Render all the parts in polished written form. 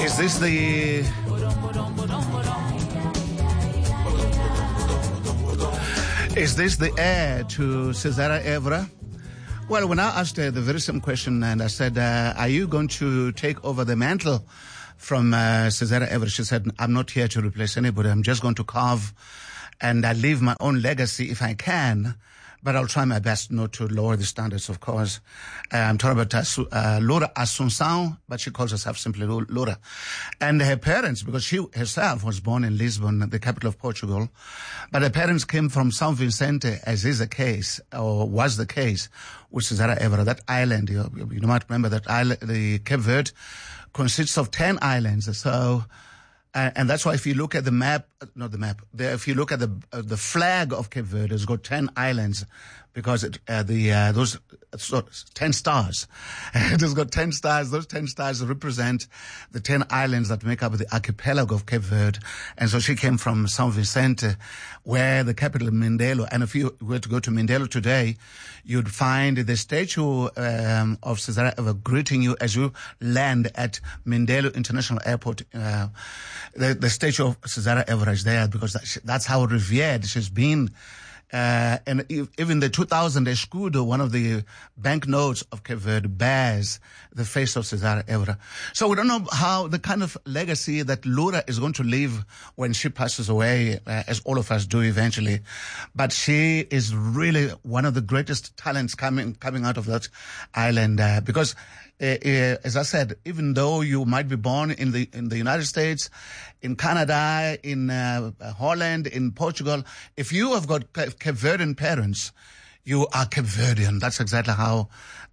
Is this the... Is this the heir to Cesare Evra? Well, when I asked her the very same question, and I said, are you going to take over the mantle from Cesare Evra? She said, I'm not here to replace anybody. I'm just going to carve and leave my own legacy if I can. But I'll try my best not to lower the standards, of course. I'm talking about Laura Assunção, but she calls herself simply Laura. And her parents, because she herself was born in Lisbon, the capital of Portugal, but her parents came from São Vicente, as is the case, or was the case, with Cesare Evra. That island, you might remember that island, the Cape Verde, consists of 10 islands. So... and that's why if you look at the map, if you look at the flag of Cape Verde, it's got 10 islands because those 10 stars. It has got 10 stars. Those 10 stars represent the 10 islands that make up the archipelago of Cape Verde. And so she came from São Vicente, where the capital of Mindelo. And if you were to go to Mindelo today, you'd find the statue of Cesare Evra greeting you as you land at Mindelo International Airport. The statue of Cesare Evra is there because that's how revered she's been. And even the 2000 escudo, one of the banknotes of Cape Verde, bears the face of Cesare Evra. So we don't know how the kind of legacy that Laura is going to leave when she passes away, as all of us do eventually. But she is really one of the greatest talents coming out of that island, because as I said, even though you might be born in the United States, in Canada, in Holland, in Portugal, if you have got Cape Verdean parents, you are Cape Verdean. That's exactly how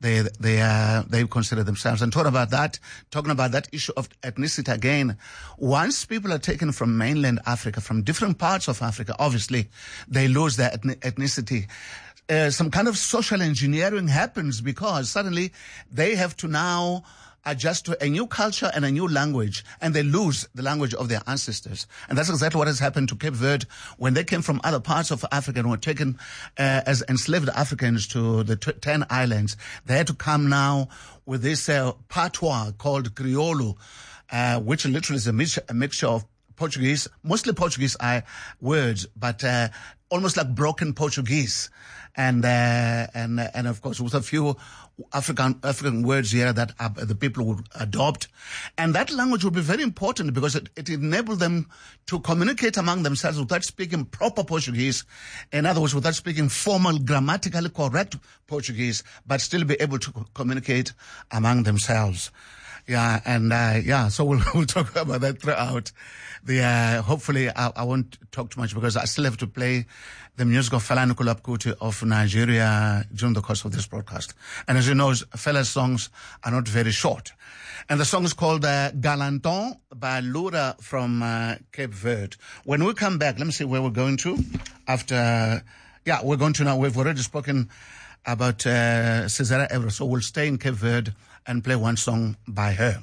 they consider themselves. And talking about that issue of ethnicity again, once people are taken from mainland Africa, from different parts of Africa, obviously they lose their ethnicity. Some kind of social engineering happens because suddenly they have to now adjust to a new culture and a new language, and they lose the language of their ancestors. And that's exactly what has happened to Cape Verde when they came from other parts of Africa and were taken as enslaved Africans to the 10 islands. They had to come now with this patois called Crioulo, which literally is a mixture of Portuguese, mostly Portuguese words, but almost like broken Portuguese. And of course, with a few African words here that the people would adopt. And that language would be very important because it enabled them to communicate among themselves without speaking proper Portuguese. In other words, without speaking formal, grammatically correct Portuguese, but still be able to communicate among themselves. Yeah, and so we'll talk about that throughout. Hopefully I won't talk too much because I still have to play the music of Fela Anikulapo Kuti of Nigeria during the course of this broadcast. And as you know, Fela's songs are not very short. And the song is called Galanton by Laura from Cape Verde. When we come back, let me see where we're going to after. We're going to now. We've already spoken about Cesare Evra, so we'll stay in Cape Verde and play one song by her.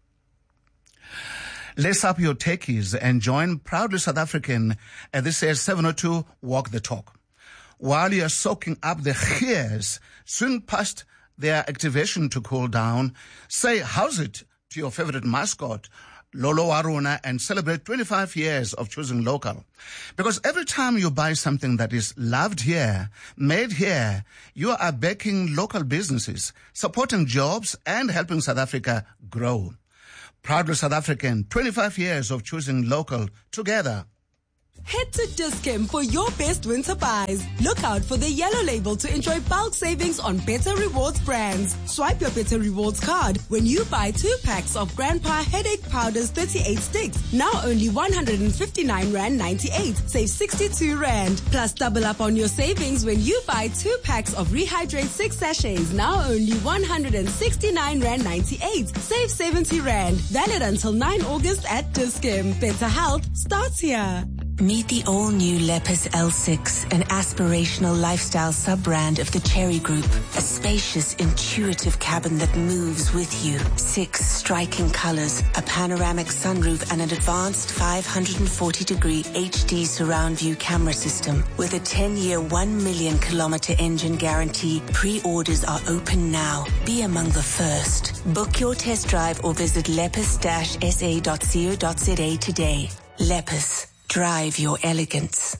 Lace up your techies and join Proudly South African at this year's 702 Walk the Talk. While you're soaking up the cheers soon past their activation to cool down, say how's it to your favorite mascot, Lolo Aruna, and celebrate 25 years of choosing local. Because every time you buy something that is loved here, made here, you are backing local businesses, supporting jobs, and helping South Africa grow. Proudly South African, 25 years of choosing local together. Head to Dis-Chem for your best winter buys. Look out for the yellow label to enjoy bulk savings on Better Rewards brands. Swipe your Better Rewards card when you buy 2 packs of Grandpa Headache Powders 38 sticks. Now only 159 Rand 98. Save 62 Rand. Plus double up on your savings when you buy 2 packs of Rehydrate 6 sachets. Now only 169 Rand 98. Save 70 Rand. Valid until 9 August at Dis-Chem. Better health starts here. Meet the all-new Lepus L6, an aspirational lifestyle sub-brand of the Chery Group. A spacious, intuitive cabin that moves with you. 6 striking colors, a panoramic sunroof, and an advanced 540-degree HD surround view camera system. With a 10-year, 1 million kilometer engine guarantee, pre-orders are open now. Be among the first. Book your test drive or visit lepus-sa.co.za today. Lepus. Drive your elegance.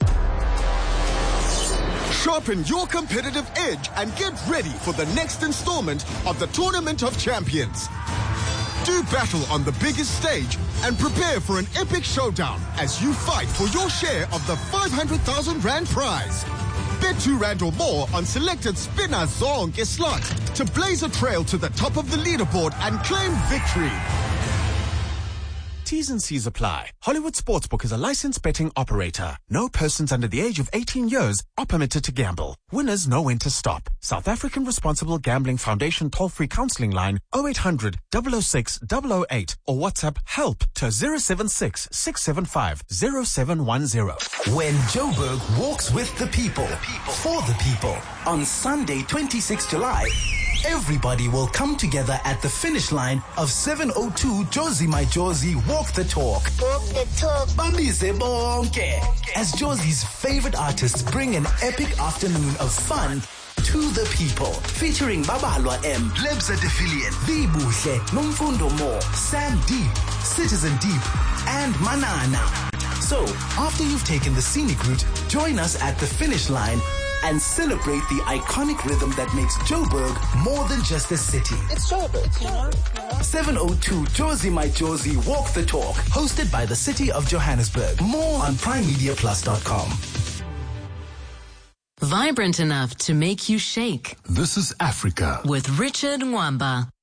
Sharpen your competitive edge and get ready for the next installment of the Tournament of Champions. Do battle on the biggest stage and prepare for an epic showdown as you fight for your share of the 500,000 Rand prize. Bet R2 or more on selected Spinner Zonke slots to blaze a trail to the top of the leaderboard and claim victory. T's and C's apply. Hollywood Sportsbook is a licensed betting operator. No persons under the age of 18 years are permitted to gamble. Winners know when to stop. South African Responsible Gambling Foundation toll-free counseling line 0800 006 008 or WhatsApp help to 076 675 0710. When Joburg walks with the people, for the people, on Sunday 26 July, everybody will come together at the finish line of 702 Josie My Josie Walk the Talk. Walk the talk. Bambize bonke. As Josie's favorite artists bring an epic afternoon of fun to the people. Featuring Babalwa M, Lebza Defilian, Vibuhle, Nomfundo Mo, Sam Deep, Citizen Deep, and Manana. So, after you've taken the scenic route, join us at the finish line and celebrate the iconic rhythm that makes Joburg more than just a city. It's Joburg, you know? 702 Josie My Josie Walk the Talk, hosted by the City of Johannesburg. More on primemediaplus.com. Vibrant enough to make you shake. This is Africa. With Richard Mwamba.